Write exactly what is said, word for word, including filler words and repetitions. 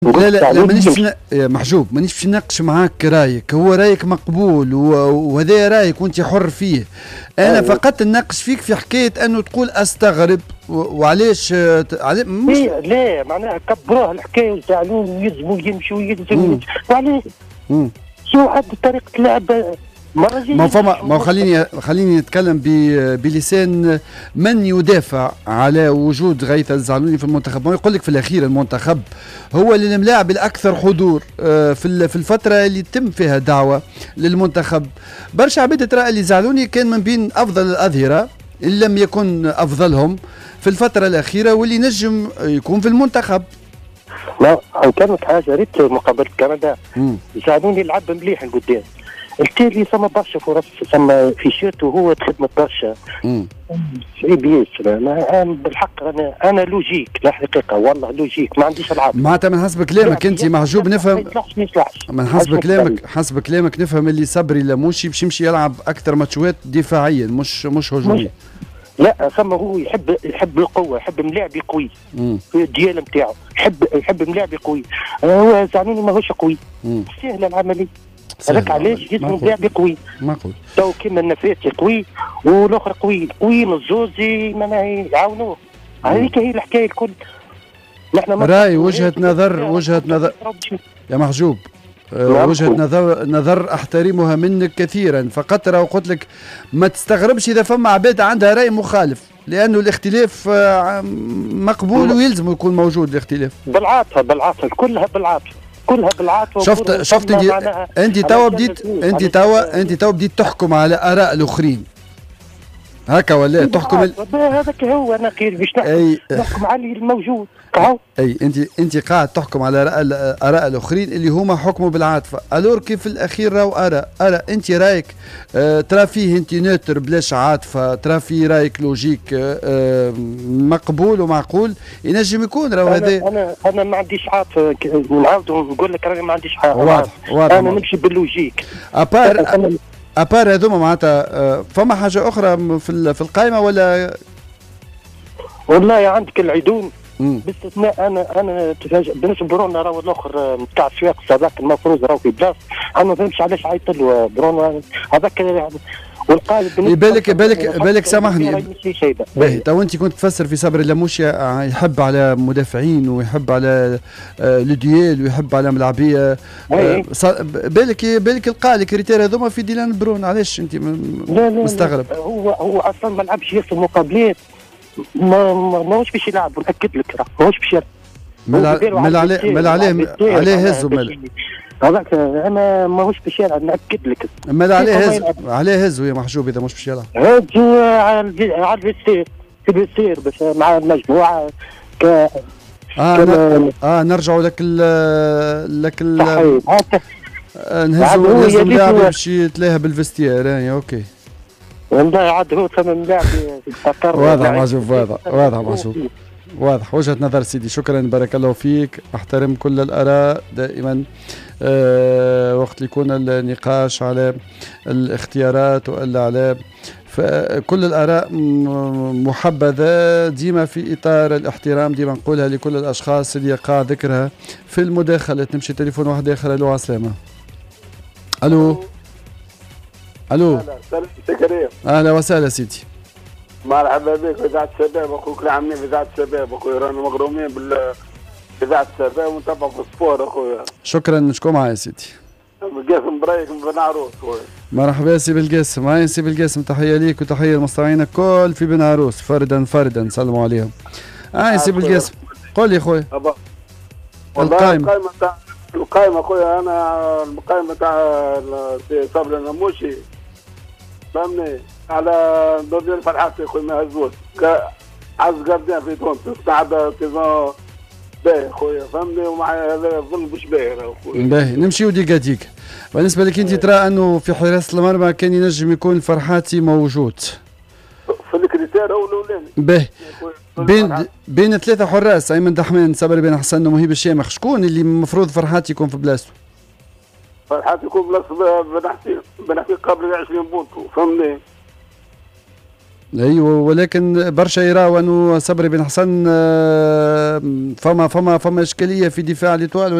لا لا لا مانيش فينا يا محجوب، مانيش باش نناقش معاك رايك، هو رايك مقبول وهذا رايك وانت حر فيه. انا أيوة. فقط نناقش فيك في حكايه انه تقول استغرب وعلاش علي مش لا معناها كبروها الحكايه وزعلون ويلزموا يمشوا ويلزموا وعلاش شو حد طريقه اللعب ما فما ما خليني خليني نتكلم بلسان من يدافع على وجود غيث الزعلوني في المنتخب. ما يقول لك في الاخير المنتخب هو اللي الملاعب الاكثر حضور في في الفتره اللي تم فيها دعوه للمنتخب. برشا عباد ترى اللي زعلوني كان من بين افضل الاظهره ان لم يكن افضلهم في الفتره الاخيره واللي نجم يكون في المنتخب. لا نكلمك حاجه، ريت مقابله كندا زعلوني لعب مليح لقدام، التالي ثم برشا فرص ثم في شيرت وهو تخدم برشا صعيب ياسر. انا بالحق انا انا لوجيك لا حقيقه والله لوجيك ما عنديش العاب معناتها من حسب كلامك انت محجوب نفهم من حسب كلامك حسب كلامك نفهم اللي صبري لموشي باش يمشي يلعب اكثر ماتشات دفاعيا مش مش هجوميا. لا ثم هو يحب يحب القوه، يحب ملاعب قوي في الديال نتاعو، يحب يحب ملاعب قوي. هو زعلوني ماهوش قوي سهله العمليه هذاك علاش جسمه ملاعب قوي معقول. تو كيما النفاتي قوي والاخر قوي قوي الزوزي معناها يعاونوه. هذيك هي الحكايه الكل. نحن راي وجهه نظر وجهه نظر يا محجوب أه وجهه نظر نظر احترمها منك كثيرا، فقط راه قلت لك ما تستغربش اذا فما عباد عندها راي مخالف لانه الاختلاف مقبول ويلزم يكون موجود الاختلاف. بالعاطفه بالعاطفه كلها بالعاطفه كلها بالعاطفه. شفت شفت انت توا بديت انت توا انت توا بديت تحكم على اراء الاخرين هكا ولا تحكم ال... هذاك هو انا كيف باش نحكم نحكم على الموجود كهو. اي انت انت قاعد تحكم على اراء الاخرين اللي هما حكموا بالعاطفه. الور كيف الاخير راهو اراء اراء انت رايك اه ترى فيه انت نوتر بلاش عاطفه، ترى فيه رايك لوجيك اه مقبول ومعقول ينجم يكون راهو هذا. انا انا ما عنديش عاطفه نعاود نقول لك راني ما عنديش عاطفه. واضح واضح انا نمشي باللوجيك. ابار ابار هذوما معناتها فما حاجه اخرى في في القائمه ولا؟ والله عندك العيدون باستثناء انا انا تفاجئ بالنسبه لبرونو راهو الاخر نتاع السواق هذاك المفروض راهو في بلاص. انا ما فهمتش علاش عيط له برونو هذاك والقائد. بالك بالك بالك سامحني باهي تو انت كنت تفسر في صبري لموشي يحب على مدافعين ويحب على لوديال ويحب على ملعبيه. بالك بالك القائد الكريتير هذوما في ديلان برون علاش انت مستغرب؟ هو هو اصلا ما لعبش ياسر مقابلات ما ماهوش باش يلعب ناكد لك راه ماهوش باش يلعب. مال عليه مال عليه عليه هزو مال هذاك انا ماهوش باش يلعب ناكد لك. مال عليه هز عليه هزو يا محجوب اذا مش باش يلعب. هزو على الفيستير في الفيستير باش مع المجموعه ك اه اه نرجعوا لك ال لك ال نهزوا نهزوا ملاعب باش يتلاها بالفيستير. اي اوكي والله عاد هو ثم ملاعب يتفكر. واضح محجوب واضح واضح محجوب واضح وجهة نظر سيدي. شكرا بارك الله فيك. احترم كل الآراء دائما. أه وقت يكون النقاش على الاختيارات وإلا على فكل الآراء محبذة ديما في إطار الاحترام. ديما نقولها لكل الأشخاص اللي يقع ذكرها في المداخلة. نمشي تليفون واحد آخر. ألو عسلامة. ألو ألو أهلا وسهلا سيدي. مرحبا بك في إذاعة الشباب أخوك العاملين في إذاعة الشباب أخويا رانا مغرومين بال إذاعة الشباب ونتابعوا في السبور أخويا. شكرا. شكون معايا سيدي؟ بالقاسم برايك من بن عروس أخويا. مرحبا سي بالقاسم. معايا سي بالقاسم. تحية ليك وتحية لمستمعينا الكل في بن عروس فردا فردا سلموا عليهم. آه سي بالقاسم قول لي أخويا. القائمة القائمة تاع القائمة أخويا أنا القائمة تاع صبري النموشي فهمني على دوري الفرحاتي خويا ما هزوش عز قردين في تونس استعد سيزون باهي خويا فهمني ومع هذا ظل مش باهي خويا. باهي نمشيو ديكا ديك. بالنسبه لك انت ترى انه في حراسه المرمى كان ينجم يكون الفرحاتي موجود في الكريتير الاولاني. باهي بين بين ثلاثه حراس ايمن دحمان صبري بن حسن ومهيب الشامخ شكون اللي المفروض فرحاتي يكون في بلاصته؟ فرحاتي يكون بلاصه بن حسين بن حسين قبل عشرين بونتو فهمني. ايوه ولكن برشا يراو انه صبري بن حسن فما فما فما اشكاليه في دفاع ليتوال.